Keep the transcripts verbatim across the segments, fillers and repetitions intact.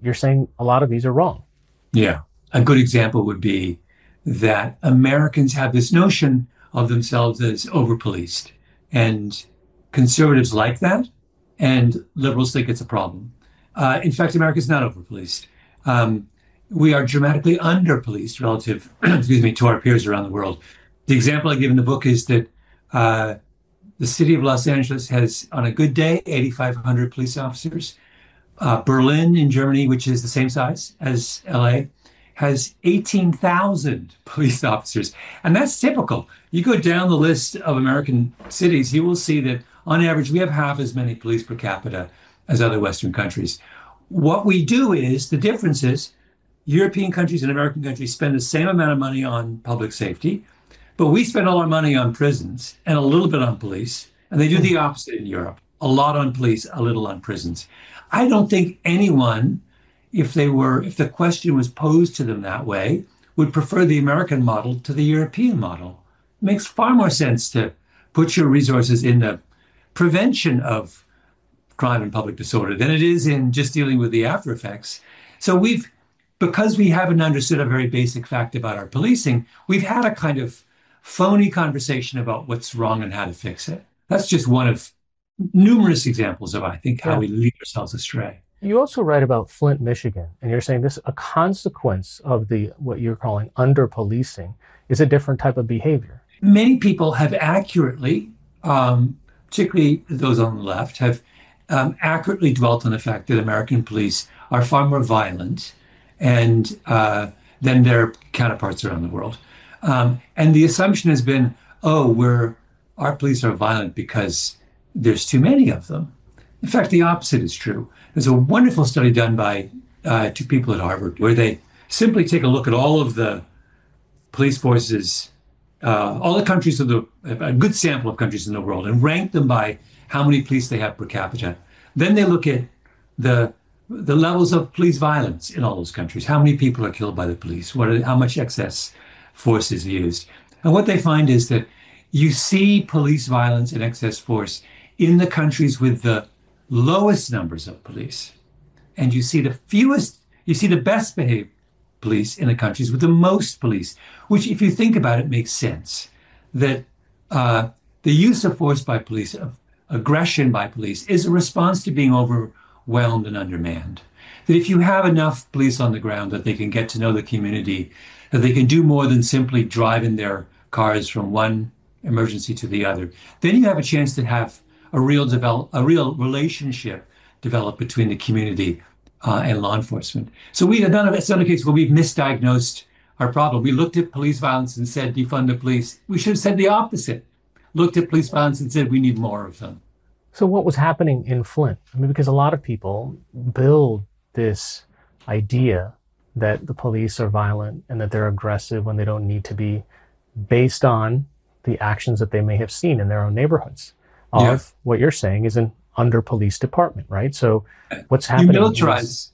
you're saying a lot of these are wrong. Yeah. A good example would be that Americans have this notion of themselves as over-policed, and conservatives like that, and liberals think it's a problem. Uh, in fact, America is not over-policed. Um, we are dramatically under-policed relative, excuse me, to our peers around the world. The example I give in the book is that uh, the city of Los Angeles has, on a good day, eight thousand five hundred police officers. Uh, Berlin in Germany, which is the same size as L A, has eighteen thousand police officers. And that's typical. You go down the list of American cities, you will see that on average, we have half as many police per capita as other Western countries. What we do is, the difference is, European countries and American countries spend the same amount of money on public safety, but we spend all our money on prisons and a little bit on police. And they do the opposite in Europe. A lot on police, a little on prisons. I don't think anyone, if they were, if the question was posed to them that way, would prefer the American model to the European model. It makes far more sense to put your resources in the prevention of crime and public disorder than it is in just dealing with the after effects. So we've, because we haven't understood a very basic fact about our policing, we've had a kind of phony conversation about what's wrong and how to fix it. That's just one of numerous examples of, I think, how Yeah. we lead ourselves astray. You also write about Flint, Michigan, and you're saying this a consequence of the what you're calling under policing is a different type of behavior. Many people have accurately, um, particularly those on the left, have um, accurately dwelt on the fact that American police are far more violent and uh, than their counterparts around the world. Um, and the assumption has been, oh, we're our police are violent because there's too many of them. In fact, the opposite is true. There's a wonderful study done by uh, two people at Harvard where they simply take a look at all of the police forces, uh, all the countries of the, a good sample of countries in the world, and rank them by how many police they have per capita. Then they look at the the levels of police violence in all those countries. How many people are killed by the police? What are, how much excess force is used? And what they find is that you see police violence and excess force in the countries with the lowest numbers of police. And you see the fewest, you see the best behaved police in the countries with the most police, which, if you think about it, makes sense. That uh, the use of force by police, of aggression by police, is a response to being overwhelmed and undermanned. That if you have enough police on the ground that they can get to know the community, that they can do more than simply drive in their cars from one emergency to the other, then you have a chance to have a real develop, a real relationship develop between the community uh, and law enforcement. So we, none of it's not a case where we've misdiagnosed our problem. We looked at police violence and said, defund the police. We should have said the opposite. Looked at police violence and said, we need more of them. So what was happening in Flint? I mean, because a lot of people build this idea that the police are violent and that they're aggressive when they don't need to be, based on the actions that they may have seen in their own neighborhoods. Of Yeah. what you're saying is an under police department, right? So what's You happening? militarize.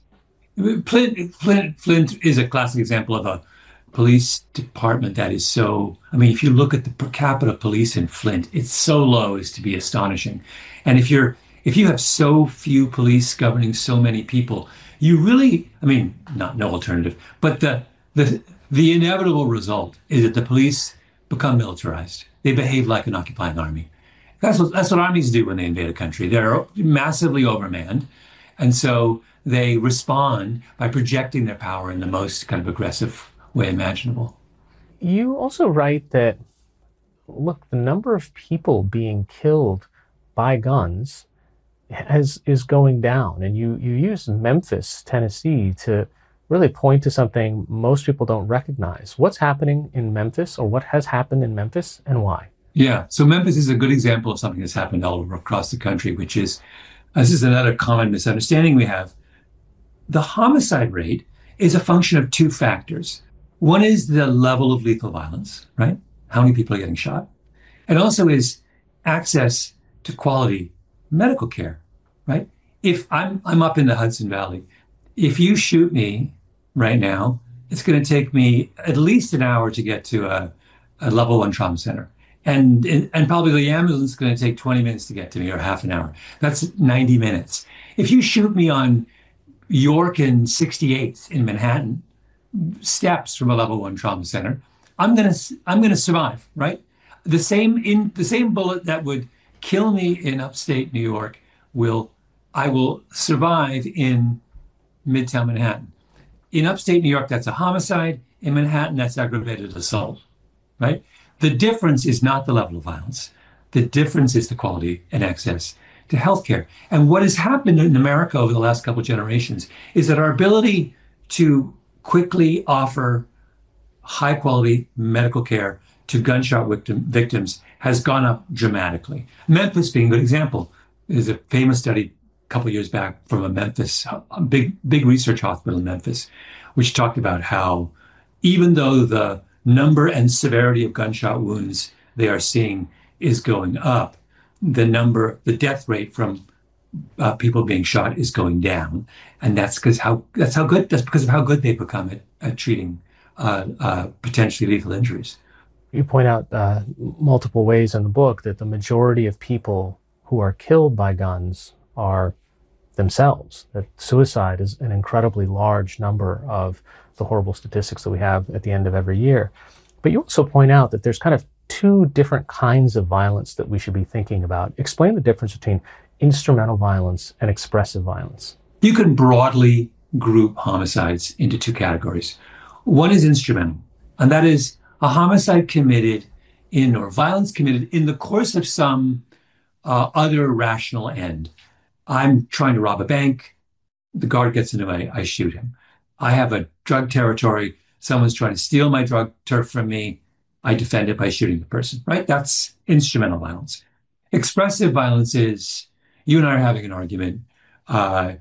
Flint, Flint, Flint is a classic example of a police department that is so, I mean, if you look at the per capita police in Flint, it's so low as to be astonishing. And if you're, if you have so few police governing so many people, you really, I mean, not no alternative, but the, the, the inevitable result is that the police become militarized. They behave like an occupying army. That's what, that's what armies do when they invade a country. They're massively overmanned. And so they respond by projecting their power in the most kind of aggressive way imaginable. You also write that, look, the number of people being killed by guns has is going down. And you, you use Memphis, Tennessee to really point to something most people don't recognize. What's happening in Memphis, or what has happened in Memphis, and why? Yeah, so Memphis is a good example of something that's happened all over across the country, which is, this is another common misunderstanding we have. The homicide rate is a function of two factors. One is the level of lethal violence, right? How many people are getting shot? And also is access to quality medical care, right? If I'm I'm up in the Hudson Valley, if you shoot me right now, it's going to take me at least an hour to get to a, a level one trauma center. And, and probably the ambulance is going to take twenty minutes to get to me, or half an hour. That's ninety minutes. If you shoot me on York and sixty-eighth in Manhattan, steps from a level one trauma center, I'm gonna I'm gonna survive, right? The same in the same bullet that would kill me in upstate New York will I will survive in Midtown Manhattan. In upstate New York, that's a homicide. In Manhattan, that's aggravated assault, right? The difference is not the level of violence. The difference is the quality and access to healthcare. And what has happened in America over the last couple of generations is that our ability to quickly offer high quality medical care to gunshot victim, victims has gone up dramatically. Memphis being a good example. There's a famous study a couple of years back from a Memphis, a big, big research hospital in Memphis, which talked about how even though the number and severity of gunshot wounds they are seeing is going up, the number, the death rate from uh, people being shot is going down, and that's because how that's how good that's because of how good they've become at, at treating uh, uh, potentially lethal injuries. You point out uh, multiple ways in the book that the majority of people who are killed by guns are themselves, that suicide is an incredibly large number of the horrible statistics that we have at the end of every year. But you also point out that there's kind of two different kinds of violence that we should be thinking about. Explain the difference between instrumental violence and expressive violence. You can broadly group homicides into two categories. One is instrumental, and that is a homicide committed in or violence committed in the course of some uh, other rational end. I'm trying to rob a bank. The guard gets in the way. I shoot him. I have a drug territory. Someone's trying to steal my drug turf from me. I defend it by shooting the person, right? That's instrumental violence. Expressive violence is you and I are having an argument. Uh,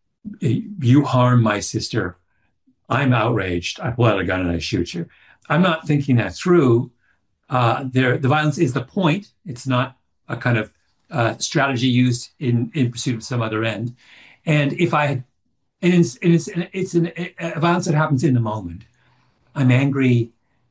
you harm my sister. I'm outraged. I pull out a gun and I shoot you. I'm not thinking that through. Uh, there, the violence is the point. It's not a kind of uh, strategy used in, in pursuit of some other end. And if I, and it's, and it's, it's an, a violence that happens in the moment. I'm angry.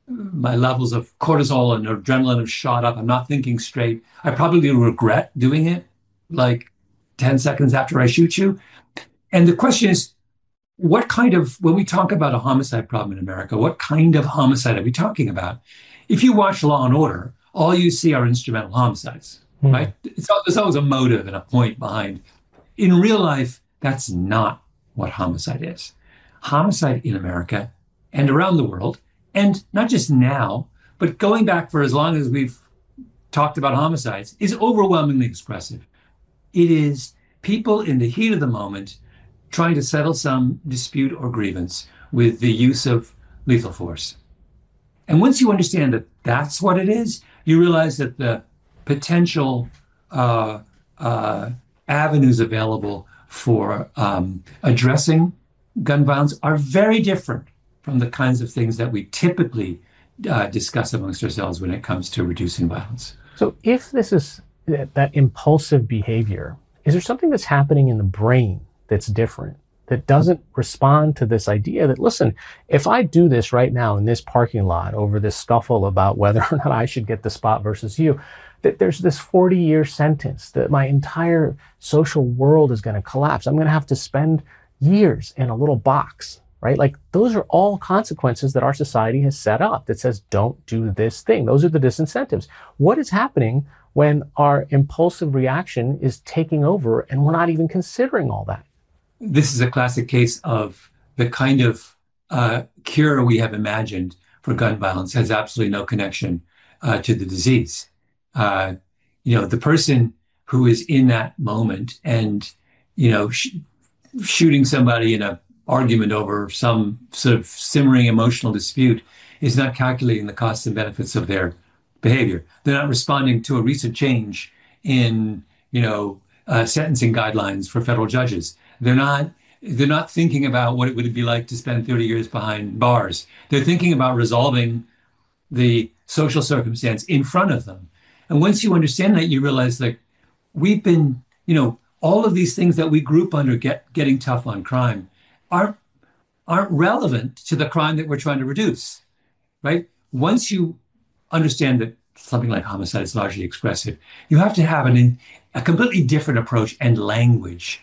My levels of cortisol and adrenaline have shot up. I'm not thinking straight. I probably regret doing it like ten seconds after I shoot you. And the question is, what kind of, when we talk about a homicide problem in America, what kind of homicide are we talking about? If you watch Law and Order, all you see are instrumental homicides, mm. right? It's, there's always a motive and a point behind. In real life, that's not what homicide is. Homicide in America and around the world, and not just now, but going back for as long as we've talked about homicides, is overwhelmingly expressive. It is people in the heat of the moment trying to settle some dispute or grievance with the use of lethal force. And once you understand that that's what it is, you realize that the potential uh, uh, avenues available for um, addressing gun violence are very different from the kinds of things that we typically uh, discuss amongst ourselves when it comes to reducing violence. So if this is that, that impulsive behavior, is there something that's happening in the brain that's different, that doesn't respond to this idea that, listen, if I do this right now in this parking lot over this scuffle about whether or not I should get the spot versus you, that there's this forty year sentence, that my entire social world is going to collapse. I'm going to have to spend years in a little box, right? Like those are all consequences that our society has set up that says, don't do this thing. Those are the disincentives. What is happening when our impulsive reaction is taking over and we're not even considering all that? This is a classic case of the kind of uh, cure we have imagined for gun violence has absolutely no connection uh, to the disease. Uh, you know, the person who is in that moment and, you know, sh- shooting somebody in a argument over some sort of simmering emotional dispute is not calculating the costs and benefits of their behavior. They're not responding to a recent change in, you know, uh, sentencing guidelines for federal judges. They're not they're not thinking about what it would be like to spend thirty years behind bars. They're thinking about resolving the social circumstance in front of them. And once you understand that, you realize that we've been, you know, all of these things that we group under get, getting tough on crime aren't aren't relevant to the crime that we're trying to reduce, right? Once you understand that something like homicide is largely expressive, you have to have an, a completely different approach and language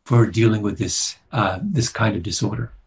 for dealing with this uh, this kind of disorder.